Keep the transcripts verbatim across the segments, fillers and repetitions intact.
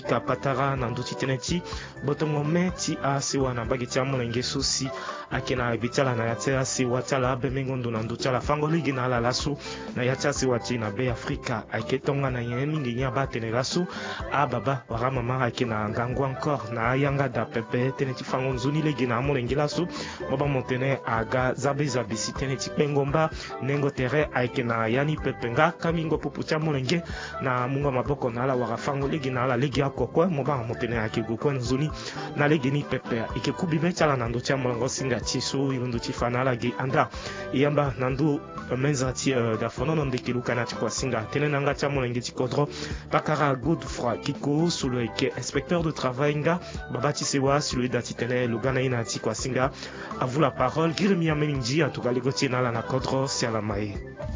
Afrika patara na nduti teneti botongo meti a siwa na bageti amolenge susi akena bitala na yatia siwa tala bemengondo na ndutala fango ligi na la lasu na yatia siwa tina be Afrika aketonga na yemi nginya batene lasu a baba wara mama akena ngangu encore na yanga da pepe teneti fango nzuni ligi na amolenge lasu moba montene aga zabe zabisi teneti pengomba nengo tere akena yani pepenga kamingo pupucha molenge na mungo maboko na la wara fango ligi na la ligi akokwa moba montene akigukwa nzuni na ligi ni pepe ikekubi betala na ndutia molongo singa tisu yundu tifana la gi anda yamba nandu menza ti uh, da fono non de kiluka na kwa singa tenenanga cha molenge ti kodro pakara Godefroy Kiko sous le inspecteur de travail nga babati sewa celui d'atitene lugana ina ti kwa singa à vous la parole Girmia Meninji en tout cas les gotier na la na kodro c'est à la maille.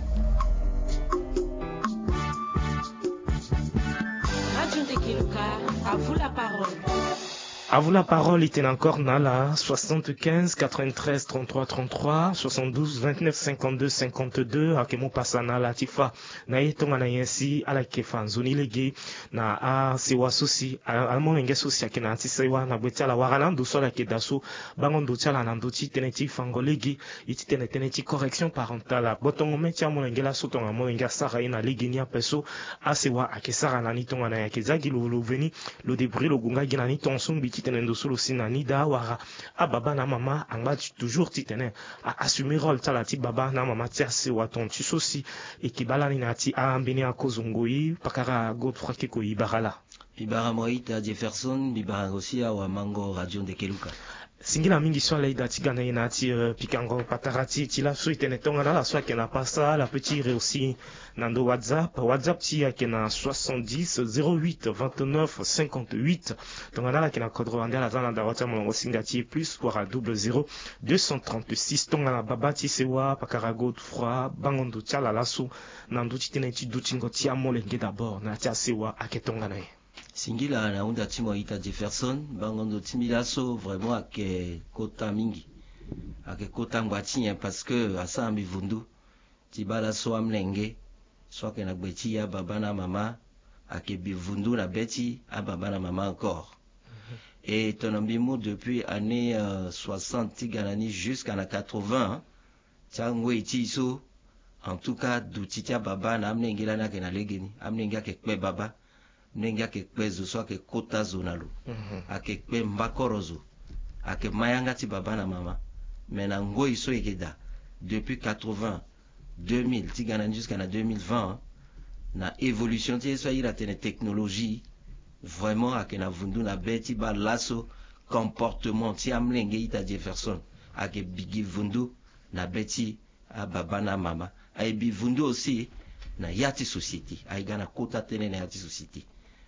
Radio de Kiluka, à vous la parole. À vous la parole, il était encore Nala, soixante-quinze, quatre-vingt-treize, trente-trois, trente-trois, soixante-douze, vingt-neuf, cinquante-deux, cinquante-deux, Akemo Passana, la Tifa, Nayetonga na yensi, ala kefa, zoni legi, na a sewa susi, almo nge susi, akena anti sewa, na bweta la waranando, sola kedasu, bangondo tchala nanduti, teneti fangolegi, iti teneti correction parentale, botongo metia molengela sotonga molenga sara ina legi nia peso, a sewa, akesara nani tonga na yakezagi, lo veni, lo débris, lo gunga ginani, tonsum, biti tenendo solo sinani da wara a baba na mama anga toujours titene a assumer rôle talati baba na mama tia se waton tu sosi et kibalani nati a ambini akozungui pakara Godefroy Kiko ibarala Bibara Moïta Jefferson Bibara aussi à Mango Radio de Keluka singila mingi swala ida tigana inati uh, pikango patarati tila so itene tonga na la so kena pasa la petit aussi nando WhatsApp WhatsApp ti kena soixante-dix zéro huit vingt-neuf cinquante-huit tonga na la kena kodro anda la zana da WhatsApp molongo singati plus pour à double zéro deux cent trente-six tonga na babati sewa pakarago froid bangondo tala lasu nando titene ti dutingo ti amolenge d'abord na tia sewa aketonga na Singila na unda timo ita Jefferson bangondo timilaso vraiment ake kota mingi ake kota ngwati parce que asa ambi vundu tibala so amlenge so ke na gbeti ya baba na mama ake bivundu na beti a baba na mama encore mm-hmm. Et tonombimu depuis année euh, soixante tiganani jusqu'à la quatre-vingts tangwe itiso en tout cas dutitia baba na amlenge la na ke na legeni amlenge ake kwe baba nenga ke kwezo so ke kota zonalo mm-hmm. ake kwe mbakorozo ake mayanga ti baba na mama mena ngo iso ekeda depuis quatre-vingts deux mille ti gana jusqu'à na deux mille vingt na évolution ti so ira tene technologie vraiment ake na vundu na beti ba laso comportement ti amlenge ita Jefferson ake bigi vundu na beti a baba na mama ay bi vundu aussi na yati société ay gana kota tene na yati société.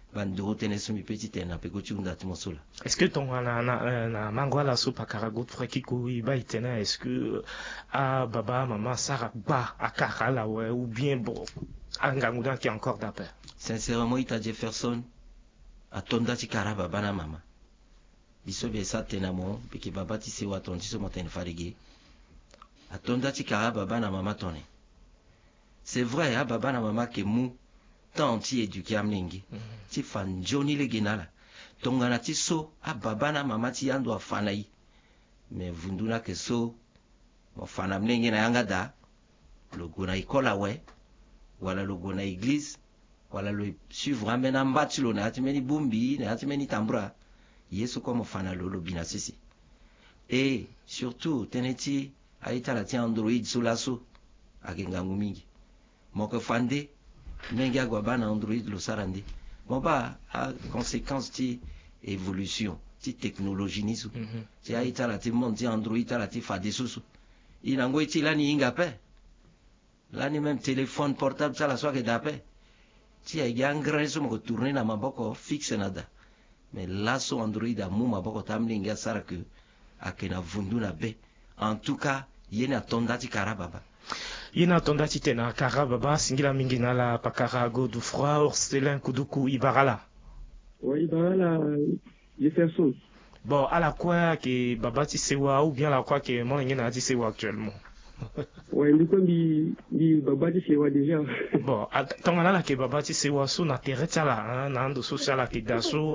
Est-ce que ton na na na mangwala so pakara Godefroy Kiko iba itena est-ce que ah baba maman Sarah ba akara ouais ou bien bon angamuda qui encore d'appel sincèrement ita Jefferson atonda ti kara baba na mama biso be sa tenamo peki baba ti se waton ti so moten farige atonda ti kara baba na mama tone c'est vrai ah baba na mama ke mu tant ti éduqué amlingi ti fan joni le ginala tongana ti so a baba na mama ti ando afanai mais vunduna ke so mo fana mlingi na yanga da logo na ikola we wala logo na église wala lo suivre amena mbati lo na atimeni bumbi na atimeni tambura yesu ko mo fana lo lo bina sisi et surtout teneti aita la ti android sulaso agengangu mingi mo ko fande nenga gwaba na android lo sarandi moba a conséquence ti évolution ti technologie nisu mm-hmm. ti aita la ti monde ti android ta la ti fa disusu inango iti lani inga pe lani même téléphone portable ta la so ke dape ti ay gangre so mo tourner na maboko fixe nada mais là so android a mu maboko tamlinga sara que akena vundu na be en tout cas yena tonda ti karababa Yena tonda titena kara baba singila mingi na la pakara Godefroy Orselin Kuduku Ibarala. Oui, Ibarala Jefferson. Bon, à la quoi que baba ti sewa ou bien la quoi que moi ngena ti sewa actuellement. Ouais, ndiko bi bi baba ti sewa déjà. Bon, tongana la ke baba ti sewa so na terre tala na ndo social la ke daso